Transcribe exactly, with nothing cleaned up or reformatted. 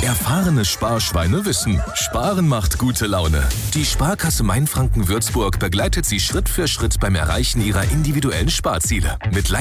Erfahrene Sparschweine wissen, Sparen macht gute Laune. Die Sparkasse Mainfranken-Würzburg begleitet Sie Schritt für Schritt beim Erreichen Ihrer individuellen Sparziele. Mit